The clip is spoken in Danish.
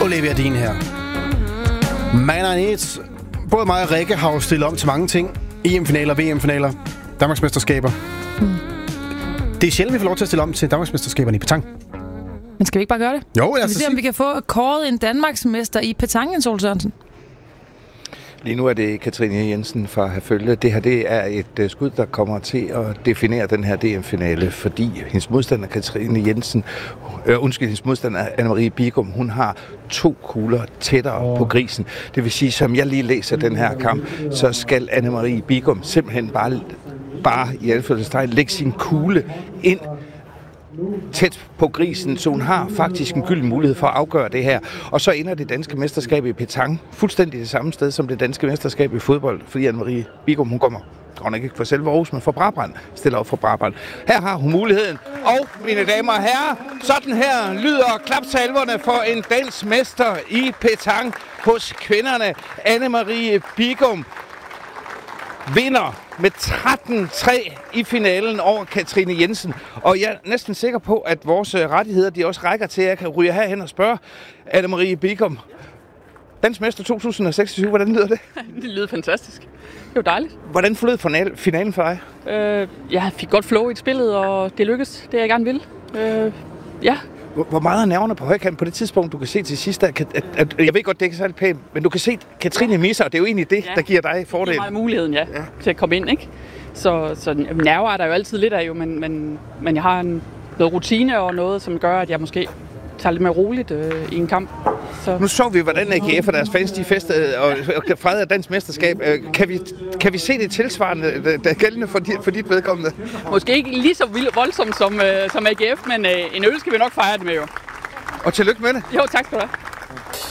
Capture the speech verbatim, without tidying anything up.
Olivia Dean her. Man og et. Både mig og Rikke har jo stillet om til mange ting. E M-finaler, V M-finaler, Danmarksmesterskaber. Mm. Det er sjældent, vi får lov til at stille om til Danmarksmesterskaberne i petanque. Men skal vi ikke bare gøre det? Jo, lad os se, om vi kan få kåret en Danmarksmester i petanque, Jens Ole Sørensen. Lige nu er det Katrine Jensen fra Herfølge. Det her det er et uh, skud, der kommer til at definere den her D M-finale, fordi hendes modstander Katrine Jensen, øh, undskyld, hendes modstander Anne-Marie Bigum, hun har to kugler tættere oh. på grisen. Det vil sige, som jeg lige læser den her kamp, så skal Anne-Marie Bigum simpelthen bare, bare i anførselstegn lægge sin kugle ind tæt på grisen, så hun har faktisk en gylden mulighed for at afgøre det her. Og så ender det danske mesterskab i petanque fuldstændig det samme sted som det danske mesterskab i fodbold, fordi Anne-Marie Bigum, hun kommer godt nok ikke for selve Aarhus, men for Brabrand, stiller op for Brabrand. Her har hun muligheden. Og, mine damer og herrer, sådan her lyder klapsalverne for en dansk mester i petanque hos kvinderne. Anne-Marie Bigum vinder med tretten tre i finalen over Katrine Jensen. Og jeg er næsten sikker på, at vores rettigheder de også rækker til, at jeg kan ryge herhen og spørge Anne-Marie Bigum. Dansk mester to tusind og seksogtyve, hvordan lyder det? Det lyder fantastisk. Det var dejligt. Hvordan forlød finalen for dig? Øh, jeg fik godt flow i spillet, og det lykkedes. Det jeg gerne ville. Øh, ja. Hvor meget er nerverne på højkant på det tidspunkt, du kan se til sidst, at, at, at jeg ved godt, det ikke er særlig pænt, men du kan se Katrine misser, og det er jo egentlig det, ja, der giver dig fordel. Det er meget muligheden, ja, ja, til at komme ind, ikke? Så, så nerver er der jo altid lidt af, jo, men, men, men jeg har en, noget rutine og noget, som gør, at jeg måske tager lidt mere roligt øh, i en kamp. Så. Nu så vi, hvordan A G F og deres fans de festede og, og fejrede dansk mesterskab. Kan vi, kan vi se det tilsvarende, der er gældende for dit, for dit vedkommende? Måske ikke lige så voldsomt som, øh, som A G F, men øh, en øl skal vi nok fejre det med, jo. Og tillykke med det. Jo, tak skal du have.